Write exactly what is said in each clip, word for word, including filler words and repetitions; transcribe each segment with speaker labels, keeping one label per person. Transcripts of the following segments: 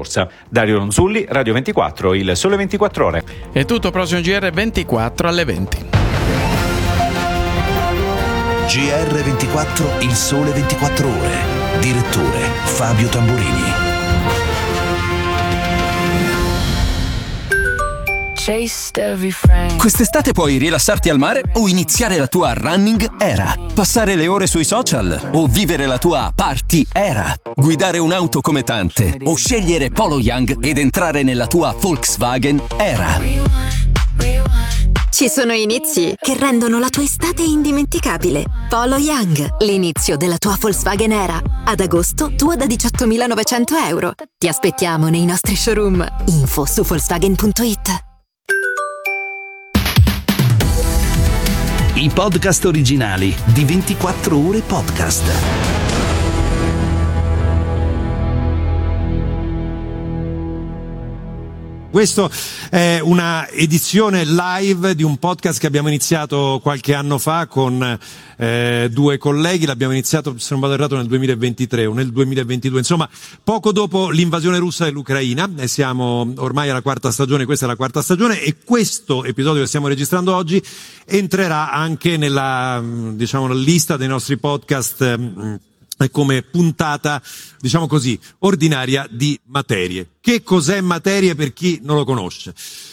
Speaker 1: borsa. Dario Ronzulli, Radio ventiquattro, il Sole ventiquattro Ore.
Speaker 2: È tutto, prossimo G R ventiquattro alle venti.
Speaker 3: G R ventiquattro, il Sole ventiquattro Ore. Direttore Fabio Tamburini.
Speaker 4: Quest'estate puoi rilassarti al mare o iniziare la tua running era, passare le ore sui social o vivere la tua party era, guidare un'auto come tante o scegliere Polo Young ed entrare nella tua Volkswagen era.
Speaker 5: Ci sono inizi che rendono la tua estate indimenticabile. Polo Young, l'inizio della tua Volkswagen era. Ad agosto, tua da diciottomilanovecento euro. Ti aspettiamo nei nostri showroom. Info su Volkswagen punto it.
Speaker 3: I podcast originali di ventiquattro Ore Podcast.
Speaker 6: Questo è una edizione live di un podcast che abbiamo iniziato qualche anno fa con eh, due colleghi. L'abbiamo iniziato, se non vado errato, nel duemilaventitré o nel duemilaventidue, insomma poco dopo l'invasione russa dell'Ucraina, e siamo ormai alla quarta stagione. Questa è la quarta stagione e questo episodio che stiamo registrando oggi entrerà anche nella, diciamo, lista dei nostri podcast mh, come puntata, diciamo così, ordinaria di Materie. Che cos'è Materie per chi non lo conosce?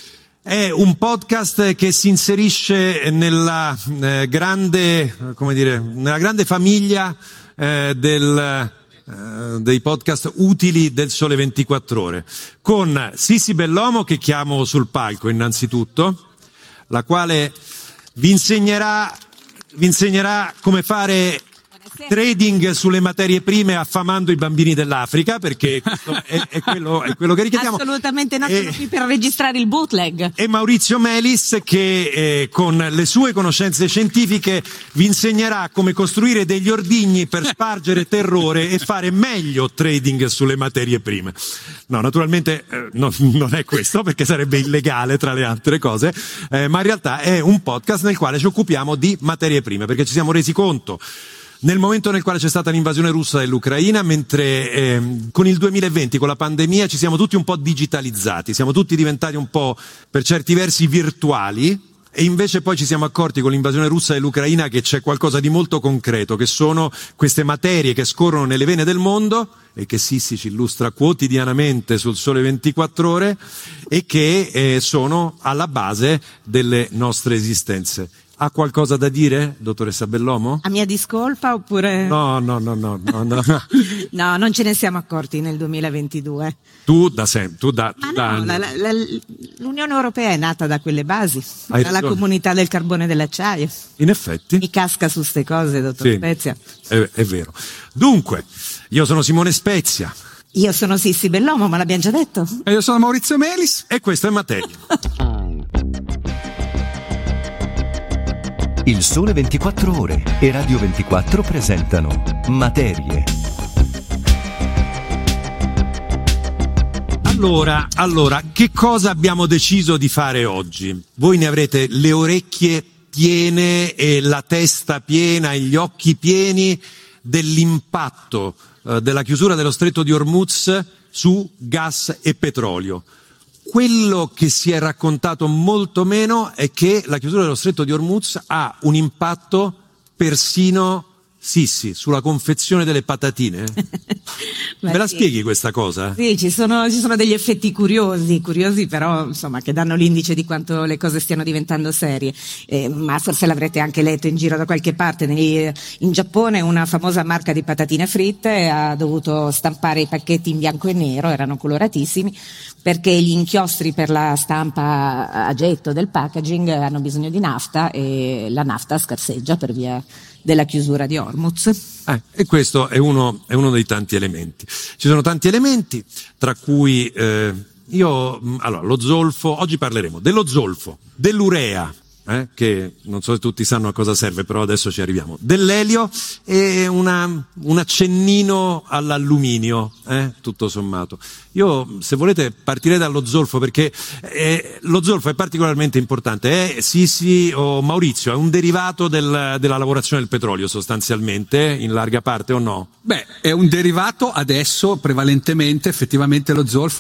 Speaker 6: È un podcast che si inserisce nella eh, grande, come dire, nella grande famiglia eh, del, eh, dei podcast utili del Sole ventiquattro Ore, con Sissi Bellomo, che chiamo sul palco innanzitutto, la quale vi insegnerà, vi insegnerà come fare trading sulle materie prime affamando i bambini dell'Africa, perché questo è, è, quello, è quello che richiediamo.
Speaker 7: Assolutamente no, sono qui per registrare il bootleg.
Speaker 6: E Maurizio Melis, che eh, con le sue conoscenze scientifiche vi insegnerà come costruire degli ordigni per spargere terrore e fare meglio trading sulle materie prime. No, naturalmente eh, no, non è questo, perché sarebbe illegale tra le altre cose, eh, ma in realtà è un podcast nel quale ci occupiamo di materie prime, perché ci siamo resi conto nel momento nel quale c'è stata l'invasione russa dell'Ucraina, mentre eh, con il duemilaventi, con la pandemia, ci siamo tutti un po' digitalizzati, siamo tutti diventati un po', per certi versi, virtuali, e invece poi ci siamo accorti con l'invasione russa dell'Ucraina che c'è qualcosa di molto concreto, che sono queste materie che scorrono nelle vene del mondo e che Sissi ci illustra quotidianamente sul Sole ventiquattro Ore e che eh, sono alla base delle nostre esistenze. Ha qualcosa da dire, dottoressa Bellomo?
Speaker 7: A mia discolpa oppure...
Speaker 6: No, no, no, no, no, no.
Speaker 7: No, non ce ne siamo accorti nel duemilaventidue.
Speaker 6: Tu da sempre, tu da,
Speaker 7: Ma
Speaker 6: da
Speaker 7: no, la, la, la, l'Unione Europea è nata da quelle basi,
Speaker 6: Hai
Speaker 7: dalla
Speaker 6: ragione.
Speaker 7: Comunità del carbone e dell'acciaio.
Speaker 6: In effetti.
Speaker 7: Mi casca su ste cose, dottor
Speaker 6: Sì,
Speaker 7: Spezia.
Speaker 6: È, è vero. Dunque, io sono Simone Spezia.
Speaker 7: Io sono Sissi Bellomo, ma l'abbiamo già detto.
Speaker 8: E io sono Maurizio Melis.
Speaker 6: E questo è Materia.
Speaker 3: Il Sole ventiquattro Ore e Radio ventiquattro presentano Materie.
Speaker 6: Allora, allora, che cosa abbiamo deciso di fare oggi? Voi ne avrete le orecchie piene e la testa piena e gli occhi pieni dell'impatto eh, della chiusura dello Stretto di Hormuz su gas e petrolio. Quello che si è raccontato molto meno è che la chiusura dello Stretto di Hormuz ha un impatto persino, sì sì, sulla confezione delle patatine. Me la
Speaker 7: sì.
Speaker 6: spieghi questa cosa?
Speaker 7: Sì, ci sono, ci sono degli effetti curiosi, curiosi però insomma che danno l'indice di quanto le cose stiano diventando serie, eh, ma forse l'avrete anche letto in giro da qualche parte. Nei, in Giappone una famosa marca di patatine fritte ha dovuto stampare i pacchetti in bianco e nero, erano coloratissimi, perché gli inchiostri per la stampa a getto del packaging hanno bisogno di nafta e la nafta scarseggia per via della chiusura di Hormuz.
Speaker 6: Eh, e questo è uno, è uno dei tanti elementi. Ci sono tanti elementi, tra cui eh, io, allora, lo zolfo, oggi parleremo dello zolfo, dell'urea, eh, che non so se tutti sanno a cosa serve, però adesso ci arriviamo, dell'elio e una, un accennino all'alluminio, eh, tutto sommato. Io, se volete, partirei dallo zolfo, perché eh, lo zolfo è particolarmente importante. È, Sissi o Maurizio, è un derivato del, della lavorazione del petrolio sostanzialmente, in larga parte, o no?
Speaker 8: Beh, è un derivato adesso, prevalentemente, effettivamente lo zolfo